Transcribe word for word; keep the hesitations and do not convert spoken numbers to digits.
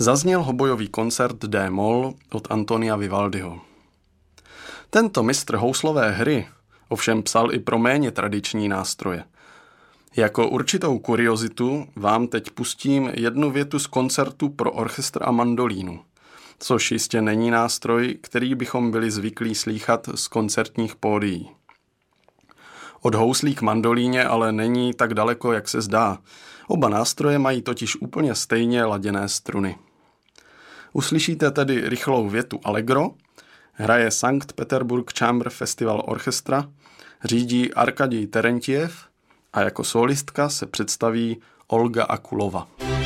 Zazněl hobojový koncert D-moll od Antonia Vivaldiho. Tento mistr houslové hry ovšem psal i pro méně tradiční nástroje. Jako určitou kuriozitu vám teď pustím jednu větu z koncertu pro orchestr a mandolínu, což jistě není nástroj, který bychom byli zvyklí slýchat z koncertních pódií. Od houslí k mandolíně ale není tak daleko, jak se zdá. Oba nástroje mají totiž úplně stejně laděné struny. Uslyšíte tedy rychlou větu Allegro, hraje Sankt Peterburg Chamber Festival Orchestra, řídí Arkadij Terentjev a jako solistka se představí Olga Akulova.